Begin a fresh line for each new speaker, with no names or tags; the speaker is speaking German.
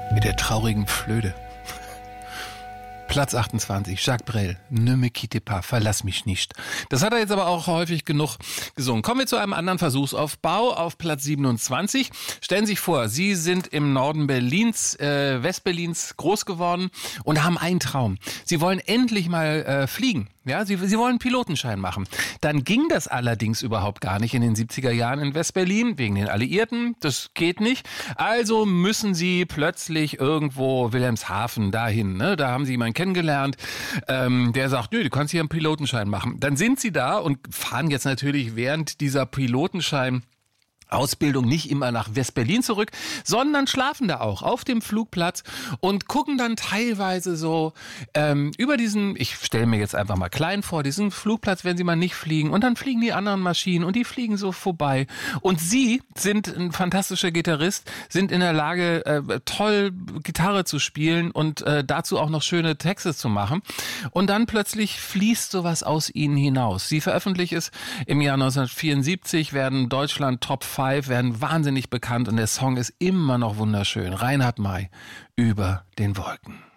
Mit der traurigen Flöte. Platz 28, Jacques Brel, Ne me quitte pas, verlass mich nicht. Das hat er jetzt aber auch häufig genug gesungen. Kommen wir zu einem anderen Versuchsaufbau auf Platz 27. Stellen Sie sich vor, Sie sind im Norden Berlins, Westberlins groß geworden und haben einen Traum. Sie wollen endlich mal fliegen. Ja, Sie wollen einen Pilotenschein machen. Dann ging das allerdings überhaupt gar nicht in den 70er Jahren in Westberlin, wegen den Alliierten. Das geht nicht. Also müssen Sie plötzlich irgendwo Wilhelmshaven dahin. Ne? Da haben Sie jemanden kennengelernt, der sagt, nö, du kannst hier einen Pilotenschein machen. Dann sind Sie da und fahren jetzt natürlich während dieser Pilotenschein Ausbildung nicht immer nach West-Berlin zurück, sondern schlafen da auch auf dem Flugplatz und gucken dann teilweise so über diesen, ich stelle mir jetzt einfach mal klein vor, diesen Flugplatz, wenn sie mal nicht fliegen, und dann fliegen die anderen Maschinen und die fliegen so vorbei. Und sie sind ein fantastischer Gitarrist, sind in der Lage, toll Gitarre zu spielen und dazu auch noch schöne Texte zu machen. Und dann plötzlich fließt sowas aus ihnen hinaus. Sie veröffentlichen es im Jahr 1974, werden Deutschland Top 5, werden wahnsinnig bekannt und der Song ist immer noch wunderschön. Reinhard May, Über den Wolken.